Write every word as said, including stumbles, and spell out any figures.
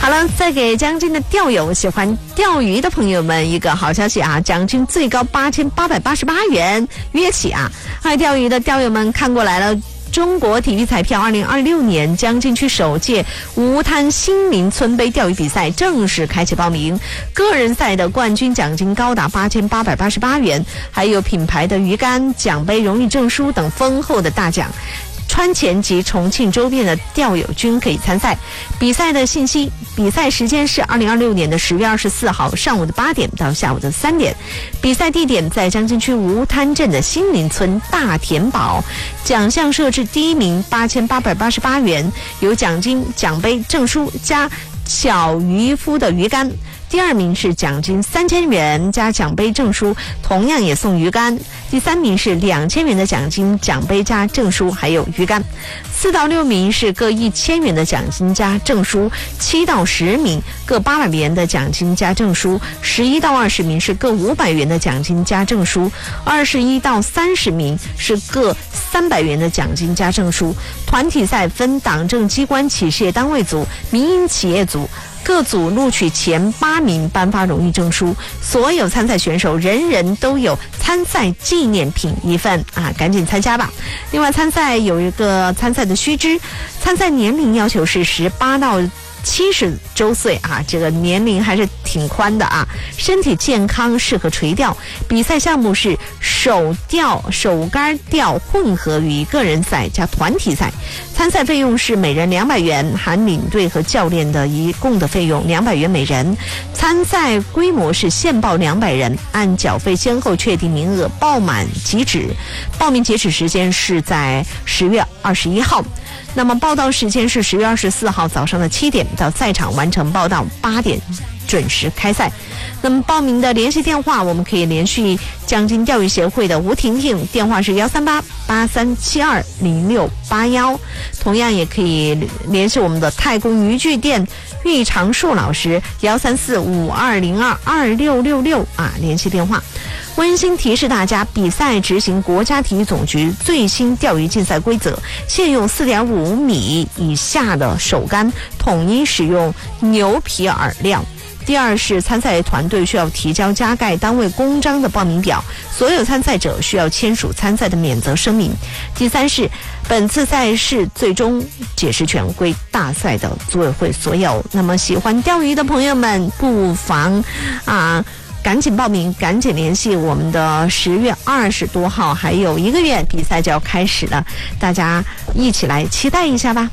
好了，再给将军的钓友、喜欢钓鱼的朋友们一个好消息啊！奖金最高八千八百八十八元，约起啊！爱钓鱼的钓友们看过来了。中国体育彩票二零二六年将军区首届吴滩新民村杯钓鱼比赛正式开启报名，个人赛的冠军奖金高达八千八百八十八元，还有品牌的鱼竿、奖杯、荣誉证书等丰厚的大奖。川黔及重庆周边的钓友均可以参赛。比赛的信息，比赛时间是二零二六年的十月二十四号上午的八点到下午的三点。比赛地点在将军区吴滩镇的新民村大田堡。奖项设置第一名八千八百八十八元，有奖金、奖杯、证书加小渔夫的鱼竿。第二名是奖金三千元加奖杯证书，同样也送鱼竿。第三名是两千元的奖金、奖杯加证书，还有鱼竿。四到六名是各一千元的奖金加证书，七到十名各八百元的奖金加证书，十一到二十名是各五百元的奖金加证书，二十一到三十名是各三百元的奖金加证书。团体赛分党政机关企事业单位组、民营企业组。各组录取前八名颁发荣誉证书，所有参赛选手人人都有参赛纪念品一份啊，赶紧参加吧。另外，参赛有一个参赛的须知，参赛年龄要求是十八到七十周岁啊，这个年龄还是挺宽的啊。身体健康，适合垂钓。比赛项目是手钓、手竿钓混合鱼个人赛加团体赛。参赛费用是每人两百元，含领队和教练的一共的费用两百元每人。参赛规模是限报两百人，按缴费先后确定名额，报满即止。报名截止时间是在十月二十一号。那么报到时间是十月二十四号早上的七点，到赛场完成报到八点准时开赛。那么报名的联系电话，我们可以联系将军钓鱼协会的吴婷婷，电话是幺三八八三七二零六八幺。同样也可以联系我们的太公渔具店玉长树老师，幺三四五二零二二六六六啊，联系电话。温馨提示大家，比赛执行国家体育总局最新钓鱼竞赛规则，现用 四点五米以下的手竿，统一使用牛皮饵料。第二是参赛团队需要提交加盖单位公章的报名表，所有参赛者需要签署参赛的免责声明。第三是本次赛事最终解释权归大赛的组委会所有。那么喜欢钓鱼的朋友们，不妨啊赶紧报名，赶紧联系我们的十月二十多号，还有一个月比赛就要开始了，大家一起来期待一下吧。